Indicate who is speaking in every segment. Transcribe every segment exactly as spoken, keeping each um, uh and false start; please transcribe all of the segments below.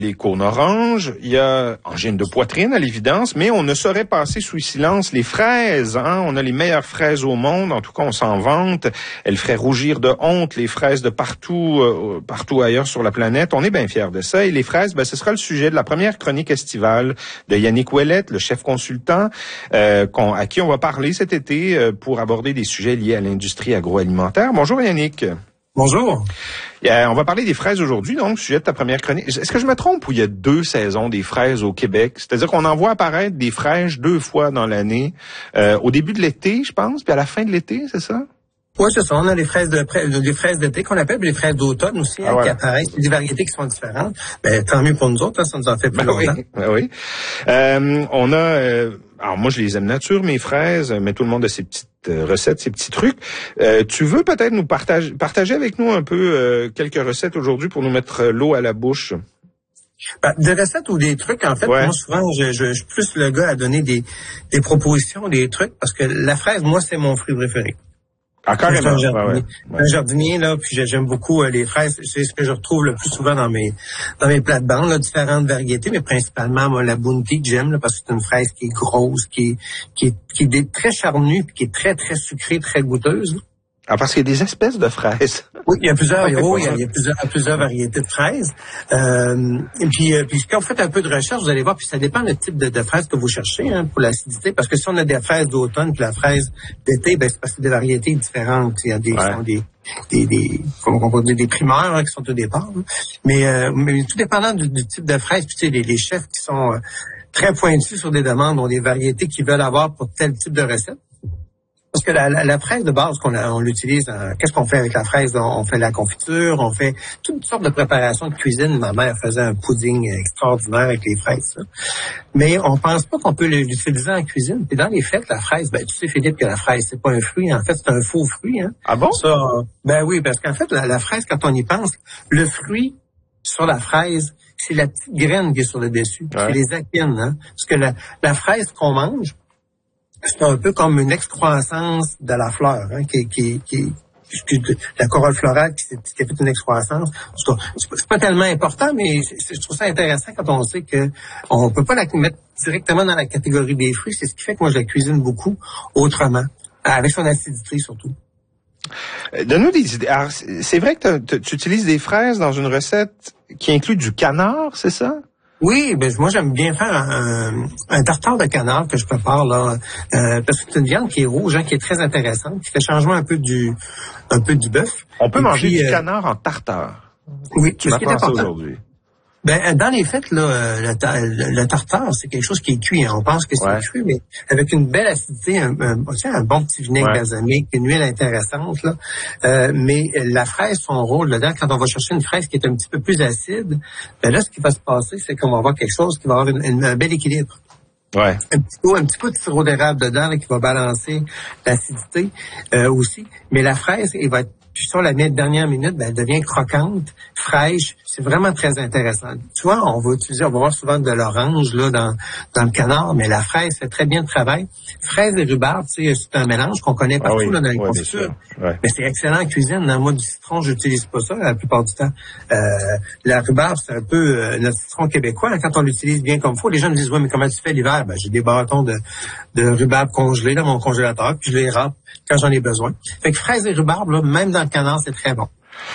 Speaker 1: les cônes oranges, il y a angine de poitrine à l'évidence, mais on ne saurait passer sous silence les fraises. Hein? On a les meilleures fraises au monde, en tout cas on s'en vante. Elles feraient rougir de honte les fraises de partout, euh, partout ailleurs sur la planète. On est bien fiers de ça. Et les fraises, ben, ce sera le sujet de la première chronique estivale de Yannick Ouellette, le chef consultant, euh, qu'on, à qui on va parler cet été euh, pour aborder des sujets liés à l'industrie agroalimentaire. Bonjour Yannick.
Speaker 2: Bonjour.
Speaker 1: Euh, on va parler des fraises aujourd'hui, donc, sujet de ta première chronique. Est-ce que je me trompe ou il y a deux saisons des fraises au Québec? C'est-à-dire qu'on en voit apparaître des fraises deux fois dans l'année. Euh, au début de l'été, je pense, puis à la fin de l'été, c'est ça?
Speaker 2: Oui, c'est ça. On a les fraises de les fraises d'été qu'on appelle, puis les fraises d'automne aussi, ah ouais. hein, qui apparaissent. Des variétés qui sont différentes. Ben, tant mieux pour nous autres, hein, ça nous en fait plus
Speaker 1: ben
Speaker 2: longtemps.
Speaker 1: Oui, ben oui. Euh, on a... Euh, alors moi, je les aime nature, mes fraises, mais tout le monde a ses petites euh, recettes, ses petits trucs. Euh, tu veux peut-être nous partager, partager avec nous un peu euh, quelques recettes aujourd'hui pour nous mettre l'eau à la bouche?
Speaker 2: Ben, des recettes ou des trucs, en fait, ouais. moi, souvent, je, je, je suis plus le gars à donner des, des propositions, des trucs, parce que la fraise, moi, c'est mon fruit préféré.
Speaker 1: Ah, carrément.
Speaker 2: Un jardinier,
Speaker 1: ouais, ouais.
Speaker 2: un jardinier là, puis j'aime beaucoup euh, les fraises. C'est ce que je retrouve le plus souvent dans mes dans mes plates-bandes, là, différentes variétés, mais principalement moi, la Bounty que j'aime, là, parce que c'est une fraise qui est grosse, qui est qui est qui est très charnue, puis qui est très très sucrée, très goûteuse. Là.
Speaker 1: Ah, parce qu'il y a des espèces de fraises.
Speaker 2: Oui, il y a plusieurs, oh, il y a, il y a plusieurs, plusieurs variétés de fraises. Euh, et puis, euh, puis, quand vous faites un peu de recherche, vous allez voir, puis ça dépend du type de, de fraise que vous cherchez, hein, pour l'acidité. Parce que si on a des fraises d'automne puis la fraise d'été, ben, c'est parce que c'est des variétés différentes. Il y a des, ouais. sont des, des, des, comment on peut dire, des primeurs, hein, qui sont au départ. Hein. Mais, euh, mais tout dépendant du, du type de fraise, puis tu sais, les, les chefs qui sont euh, très pointus sur des demandes ont des variétés qu'ils veulent avoir pour tel type de recette. Parce que la, la, la fraise de base qu'on a, on l'utilise, euh, qu'est-ce qu'on fait avec la fraise? On, on fait la confiture, on fait toutes sortes de préparations de cuisine. Ma mère faisait un pudding extraordinaire avec les fraises. Là. Mais on pense pas qu'on peut l'utiliser en cuisine. Puis dans les fêtes, la fraise, ben tu sais Philippe que la fraise c'est pas un fruit, en fait c'est un faux fruit. Hein.
Speaker 1: Ah bon?
Speaker 2: Ça, ben oui, parce qu'en fait la, la fraise, quand on y pense, le fruit sur la fraise, c'est la petite graine qui est sur le dessus. Ouais. C'est les acines. Hein. Parce que la, la fraise qu'on mange, c'est un peu comme une excroissance de la fleur, hein, qui, qui, qui, qui, la corolle florale qui, qui a fait une excroissance. C'est pas tellement important, mais je trouve ça intéressant quand on sait que on peut pas la mettre directement dans la catégorie des fruits. C'est ce qui fait que moi, je la cuisine beaucoup autrement, avec son acidité surtout.
Speaker 1: Donne-nous des idées. Alors, c'est vrai que tu utilises des fraises dans une recette qui inclut du canard, c'est ça?
Speaker 2: Oui, ben moi j'aime bien faire un, un tartare de canard que je prépare là, euh, parce que c'est une viande qui est rouge, hein, qui est très intéressante, qui fait changement un peu du un peu du bœuf.
Speaker 1: On peut
Speaker 2: Et
Speaker 1: manger
Speaker 2: puis,
Speaker 1: du
Speaker 2: euh,
Speaker 1: canard en tartare.
Speaker 2: Oui,
Speaker 1: tu
Speaker 2: ce qui est important
Speaker 1: aujourd'hui.
Speaker 2: Ben dans les fêtes là, le, le, le tartare c'est quelque chose qui est cuit. Hein. On pense que c'est ouais. cuit, mais avec une belle acidité, un, un, un bon petit vinaigre ouais. balsamique, une huile intéressante là. Euh, mais la fraise, son rôle là-dedans, quand on va chercher une fraise qui est un petit peu plus acide, ben là ce qui va se passer, c'est qu'on va avoir quelque chose qui va avoir une, une, un bel équilibre.
Speaker 1: Ouais.
Speaker 2: Un petit peu, un petit peu de sirop d'érable dedans là, qui va balancer l'acidité euh, aussi. Mais la fraise, elle va être puis sur la dernière minute, ben, elle devient croquante, fraîche. C'est vraiment très intéressant. Tu vois, on va utiliser, on va voir souvent de l'orange là dans dans le canard, mais la fraise fait très bien le travail. Fraise et rhubarbe, tu sais, c'est un mélange qu'on connaît partout ah oui, là, dans les ouais, confitures. Ouais. Mais c'est excellent en cuisine. Dans moi, du citron, j'utilise pas ça la plupart du temps. Euh, la rhubarbe, c'est un peu euh, notre citron québécois. Là, quand on l'utilise bien comme il faut, les gens me disent, ouais, mais comment tu fais l'hiver? Ben, j'ai des bâtons de, de rhubarbe congelés dans mon congélateur, puis je les râpe quand j'en ai besoin. Fait que fraise et rhubarbe, là, même dans le canard, c'est très bon.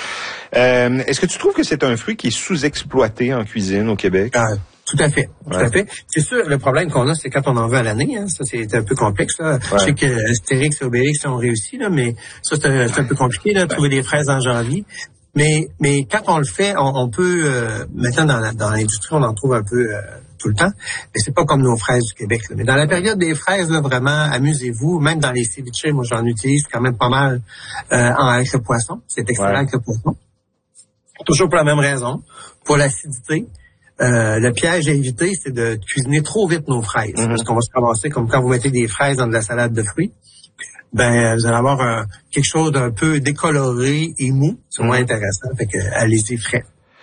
Speaker 1: Euh, est-ce que tu trouves que c'est un fruit qui est sous-exploité en cuisine au Québec?
Speaker 2: Ah, tout à fait, tout
Speaker 1: ouais.
Speaker 2: à fait. C'est sûr, le problème qu'on a, c'est quand on en veut à l'année. Hein, ça, c'est un peu complexe. Là. Ouais. Je sais que Astérix et Obélix ont réussi, là, mais ça, c'est un, un peu compliqué, là, de trouver des fraises en janvier. Mais, mais quand on le fait, on, on peut, euh, maintenant dans, la, dans l'industrie, on en trouve un peu euh, tout le temps, mais c'est pas comme nos fraises du Québec. Là. Mais dans la période des fraises, là, vraiment, amusez-vous. Même dans les ceviches, moi, j'en utilise quand même pas mal euh, avec le poisson. C'est excellent ouais. avec le poisson. Toujours pour la même raison, pour l'acidité. Euh, le piège à éviter, c'est de cuisiner trop vite nos fraises. Mm-hmm. Parce qu'on va se ramasser comme quand vous mettez des fraises dans de la salade de fruits. Ben, vous allez avoir un, quelque chose d'un peu décoloré et mou. C'est moins mm-hmm. intéressant. Fait que, allez-y frais.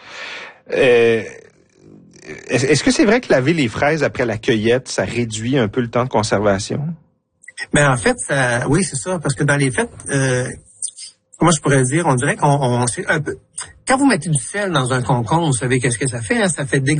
Speaker 1: Euh, est-ce que c'est vrai que laver les fraises après la cueillette, ça réduit un peu le temps de conservation?
Speaker 2: Ben, en fait, ça, oui, c'est ça. Parce que dans les fêtes, euh, comment je pourrais dire, on dirait qu'on on, c'est un peu... Quand vous mettez du sel dans un concombre, vous savez qu'est-ce que ça fait? Hein? Ça fait dégonfler.